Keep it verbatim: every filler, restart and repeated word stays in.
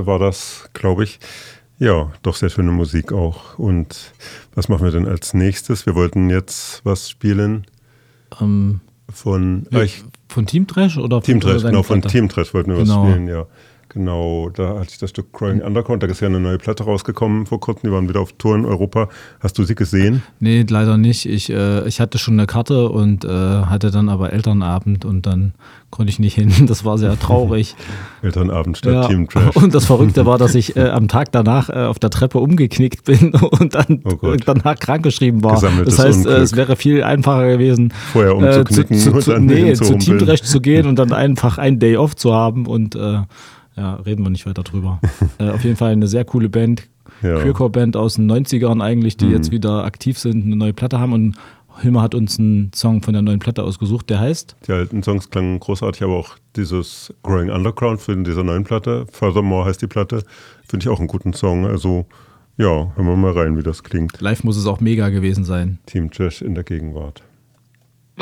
war das, glaube ich. Ja, doch sehr schöne Musik auch. Und was machen wir denn als nächstes? Wir wollten jetzt was spielen ähm, von... Ja, ah, ich, von Team Trash? Oder Team Trash, genau, von Platte? Team Trash wollten wir Genau. was spielen, ja. Genau, da hatte ich das Stück Growing Underground, da ist ja eine neue Platte rausgekommen vor kurzem, die waren wieder auf Tour in Europa. Hast du sie gesehen? Nee, leider nicht. Ich, äh, ich hatte schon eine Karte und äh, hatte dann aber Elternabend und dann konnte ich nicht hin. Das war sehr traurig. Elternabend statt Ja, Team Trash. und das Verrückte war, dass ich äh, am Tag danach äh, auf der Treppe umgeknickt bin und dann Oh Gott. danach krankgeschrieben war. Gesammeltes Das heißt, äh, Unglück. es wäre viel einfacher gewesen, Vorher umzuknicken äh, zu, zu, und zu, dann nee, hin zu zu Team humpeln. Trash zu gehen und dann einfach einen Day off zu haben und äh, ja, reden wir nicht weiter drüber. äh, auf jeden Fall eine sehr coole Band, Ja. Queercore-Band aus den neunzigern eigentlich, die Mhm. jetzt wieder aktiv sind, eine neue Platte haben und Hilmar hat uns einen Song von der neuen Platte ausgesucht, der heißt? Die alten Songs klangen großartig, aber auch dieses Growing Underground für dieser neuen Platte, Furthermore heißt die Platte, finde ich auch einen guten Song. Also ja, hören wir mal rein, wie das klingt. Live muss es auch mega gewesen sein. Team Trash in der Gegenwart.